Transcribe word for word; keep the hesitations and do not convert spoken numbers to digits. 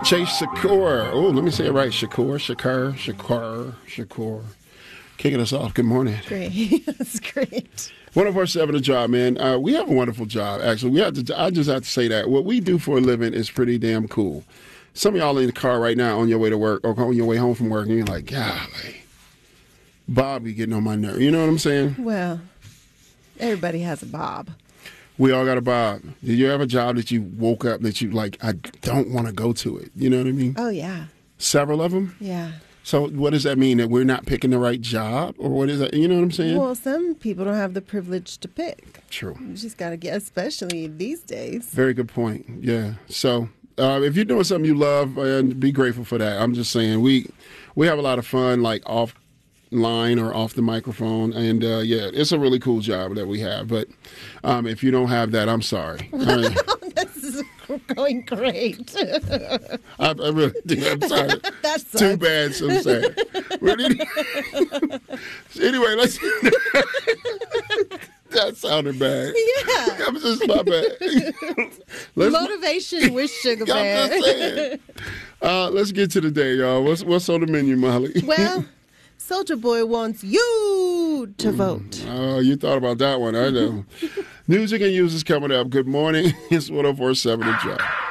Chase Shakur. Oh, let me say it right. Shakur, Shakur, Shakur, Shakur. Kicking us off. Good morning. Great. That's great. one oh four seven The Job, man. Uh, we have a wonderful job, actually. We have to. I just have to say that. What we do for a living is pretty damn cool. Some of y'all in the car right now on your way to work or on your way home from work, and you're like, golly, Bob be getting on my nerve. You know what I'm saying? Well, everybody has a Bob. We all got a Bob. Did you have a job that you woke up that you like, I don't want to go to it? You know what I mean? Oh, yeah. Several of them? Yeah. So what does that mean? That we're not picking the right job? Or what is that? You know what I'm saying? Well, some people don't have the privilege to pick. True. You just got to get, especially these days. Very good point. Yeah. So uh, if you're doing something you love, uh, be grateful for that. I'm just saying we we have a lot of fun, like off line or off the microphone, and uh, yeah, it's a really cool job that we have. But um, if you don't have that, I'm sorry. I mean, this is going great. I, I really do. I'm sorry. That's too bad. So sad. Anyway, let's. That sounded bad. Yeah. I'm just my bad. Motivation with Sugar Bear. I'm just saying. Uh, let's get to the day, y'all. What's what's on the menu, Molly? Well, Soulja Boy wants you to vote. Oh, you thought about that one. I know. Music and News is coming up. Good morning. It's one oh four seven The Job.